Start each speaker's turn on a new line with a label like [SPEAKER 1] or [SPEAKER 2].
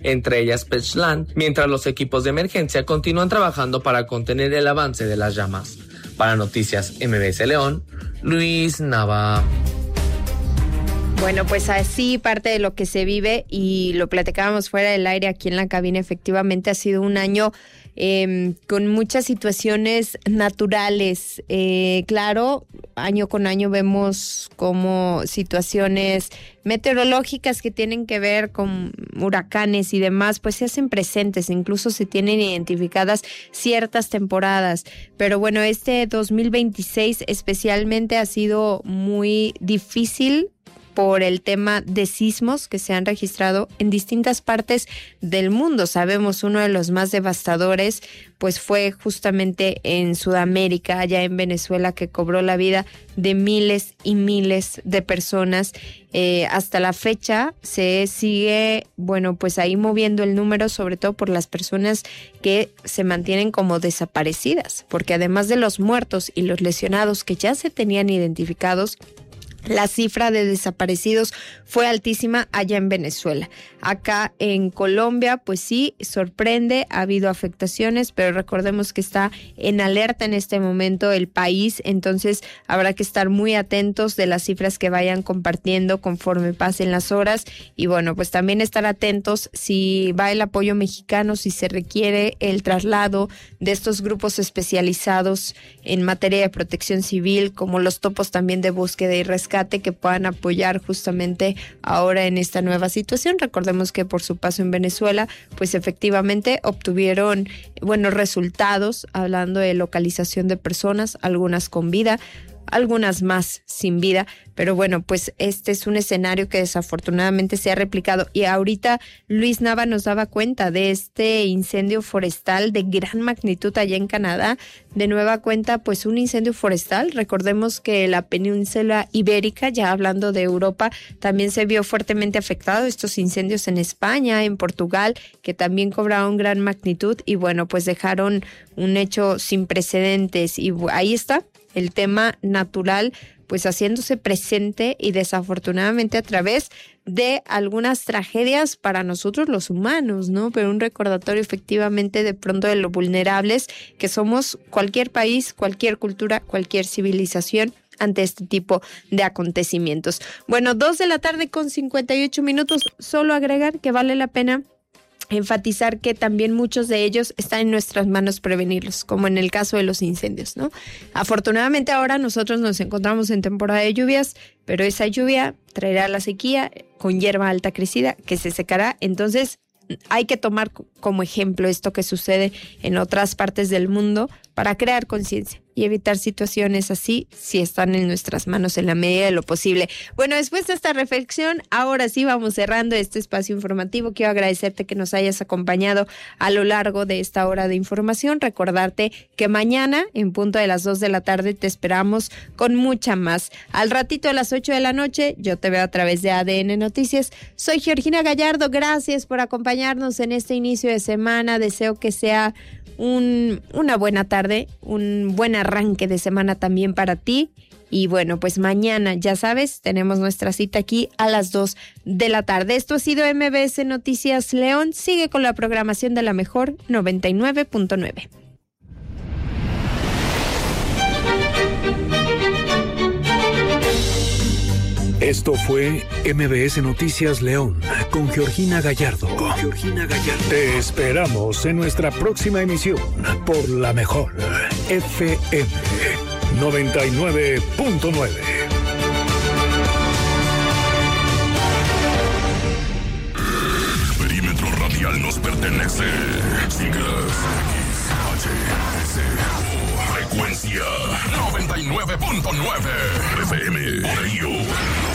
[SPEAKER 1] entre ellas Petzland, mientras los equipos de emergencia continúan trabajando para contener el avance de las llamas. Para Noticias MBS León, Luis Nava.
[SPEAKER 2] Bueno, pues así parte de lo que se vive y lo platicábamos fuera del aire aquí en la cabina. Efectivamente ha sido un año con muchas situaciones naturales. Claro, año con año vemos como situaciones meteorológicas que tienen que ver con huracanes y demás, pues se hacen presentes, incluso se tienen identificadas ciertas temporadas. Pero bueno, este 2026 especialmente ha sido muy difícil por el tema de sismos que se han registrado en distintas partes del mundo. Sabemos, uno de los más devastadores pues fue justamente en Sudamérica, allá en Venezuela, que cobró la vida de miles y miles de personas. Hasta la fecha se sigue, bueno, pues ahí moviendo el número, sobre todo por las personas que se mantienen como desaparecidas, porque además de los muertos y los lesionados que ya se tenían identificados, la cifra de desaparecidos fue altísima allá en Venezuela. Acá en Colombia, pues sí, sorprende, ha habido afectaciones, pero recordemos que está en alerta en este momento el país, entonces habrá que estar muy atentos de las cifras que vayan compartiendo conforme pasen las horas y bueno, pues también estar atentos si va el apoyo mexicano, si se requiere el traslado de estos grupos especializados en materia de protección civil, como los topos también de búsqueda y rescate, que puedan apoyar justamente ahora en esta nueva situación. Recordemos que por su paso en Venezuela, pues efectivamente obtuvieron buenos resultados, hablando de localización de personas, algunas con vida, algunas más sin vida, pero bueno, pues este es un escenario que desafortunadamente se ha replicado y ahorita Luis Nava nos daba cuenta de este incendio forestal de gran magnitud allá en Canadá. De nueva cuenta, pues un incendio forestal. Recordemos que la península ibérica, ya hablando de Europa, también se vio fuertemente afectado. Estos incendios en España, en Portugal, que también cobraron gran magnitud y bueno, pues dejaron un hecho sin precedentes y ahí está el tema natural pues haciéndose presente y desafortunadamente a través de algunas tragedias para nosotros los humanos, ¿no? Pero un recordatorio efectivamente de pronto de lo vulnerables que somos cualquier país, cualquier cultura, cualquier civilización ante este tipo de acontecimientos. Bueno, 2:58 p.m, solo agregar que vale la pena enfatizar que también muchos de ellos están en nuestras manos prevenirlos, como en el caso de los incendios, ¿no? Afortunadamente ahora nosotros nos encontramos en temporada de lluvias, pero esa lluvia traerá la sequía con hierba alta crecida que se secará, entonces hay que tomar como ejemplo esto que sucede en otras partes del mundo para crear conciencia y evitar situaciones así si están en nuestras manos en la medida de lo posible. Bueno, después de esta reflexión, ahora sí vamos cerrando este espacio informativo. Quiero agradecerte que nos hayas acompañado a lo largo de esta hora de información. Recordarte que mañana, en punto de las 2 de la tarde, te esperamos con mucha más. Al ratito a las 8 de la noche, yo te veo a través de ADN Noticias. Soy Georgina Gallardo. Gracias por acompañarnos en este inicio de semana. Deseo que sea una buena tarde, un buen arranque de semana también para ti. Y bueno, pues mañana, ya sabes, tenemos nuestra cita aquí a las 2 de la tarde. Esto ha sido MBS Noticias León. Sigue con la programación de la mejor 99.9.
[SPEAKER 3] Esto fue MBS Noticias León con Georgina Gallardo. Te esperamos en nuestra próxima emisión por la mejor FM 99.9.
[SPEAKER 4] Perímetro radial nos pertenece. Siglas XHSO. Frecuencia 99.9 FM. Por ello